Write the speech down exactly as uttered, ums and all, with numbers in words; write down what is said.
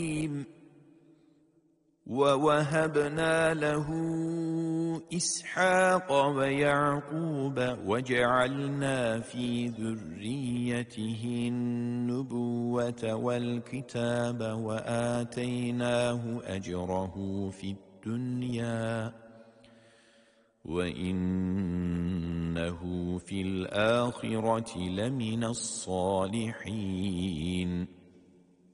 ووهبنا له إسحاق ويعقوب وجعلنا في ذريته النبوة والكتاب وآتيناه أجره في الدنيا وإنه في الآخرة لمن الصالحين.